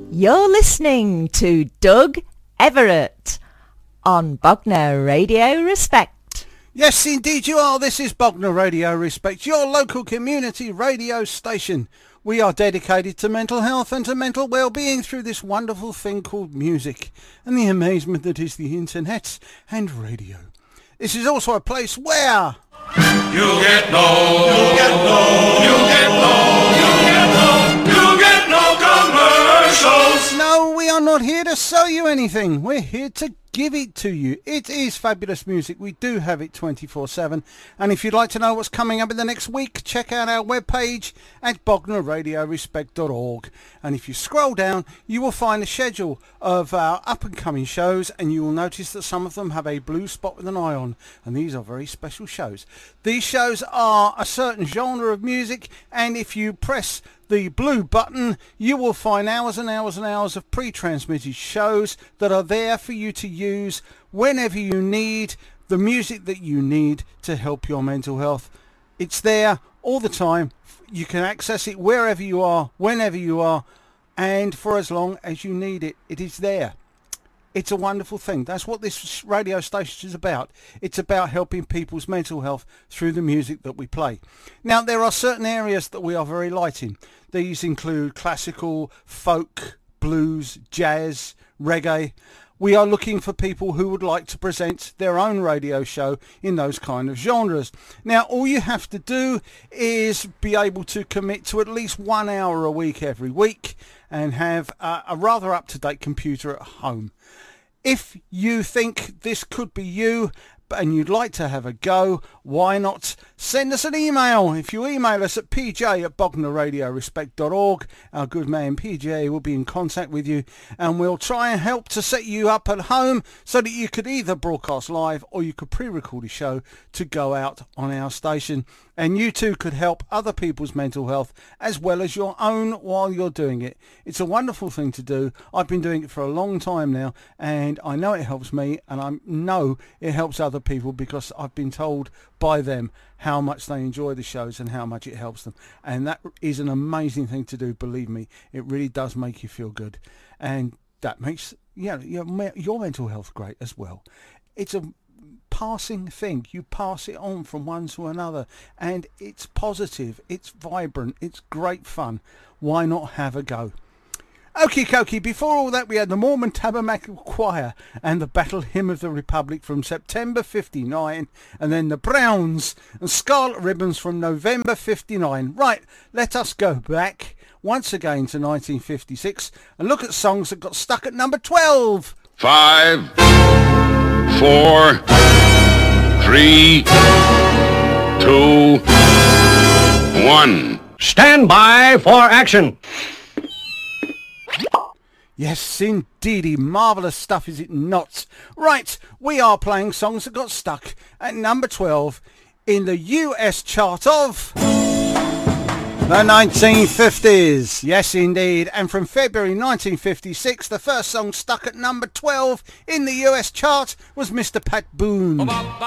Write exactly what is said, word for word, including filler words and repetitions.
You're listening to Doug Everett on Bognor Radio Respect. Yes, indeed you are. This is Bognor Radio Respect, your local community radio station. We are dedicated to mental health and to mental well-being through this wonderful thing called music and the amazement that is the internet and radio. This is also a place where you get no, you get no, you get no, you get no, you get no commercials. No, we are not here to sell you anything. We're here to give it to you. It is fabulous music. We do have it twenty-four seven. And if you'd like to know what's coming up in the next week, check out our webpage at bognor radio respect dot org. And if you scroll down, you will find a schedule of our up-and-coming shows, and you will notice that some of them have a blue spot with an eye on. And these are very special shows. These shows are a certain genre of music, and if you press the blue button, you will find hours and hours and hours of pre-transmitted shows that are there for you to use whenever you need the music that you need to help your mental health. It's there all the time. You can access it wherever you are, whenever you are, and for as long as you need it. It is there. It's a wonderful thing. That's what this radio station is about. It's about helping people's mental health through the music that we play. Now, there are certain areas that we are very light in. These include classical, folk, blues, jazz, reggae. We are looking for people who would like to present their own radio show in those kind of genres. Now, all you have to do is be able to commit to at least one hour a week every week and have a, a rather up-to-date computer at home. If you think this could be you and you'd like to have a go, why not send us an email? If you email us at p j at bognor radio respect dot org, our good man P J will be in contact with you, and we'll try and help to set you up at home so that you could either broadcast live or you could pre-record a show to go out on our station, and you too could help other people's mental health as well as your own while you're doing it. It's a wonderful thing to do. I've been doing it for a long time now, and I know it helps me, and I know it helps other people because I've been told by them how much they enjoy the shows and how much it helps them, and that is an amazing thing to do. Believe me, it really does make you feel good, and that makes you know, your, your mental health great as well. It's a passing thing. You pass it on from one to another, and it's positive, it's vibrant, it's great fun. Why not have a go? Okie dokie, before all that we had the Mormon Tabernacle Choir and the Battle Hymn of the Republic from September fifty-nine, and then the Browns and Scarlet Ribbons from November fifty-nine. Right, let us go back once again to nineteen fifty-six and look at songs that got stuck at number twelve. Five, four, three, two, one. Stand by for action. Yes, indeedy. Marvellous stuff, is it not? Right, we are playing songs that got stuck at number twelve in the U S chart of the nineteen fifties. Yes, indeed. And from February nineteen fifty-six, the first song stuck at number twelve in the U S chart was Mister Pat Boone.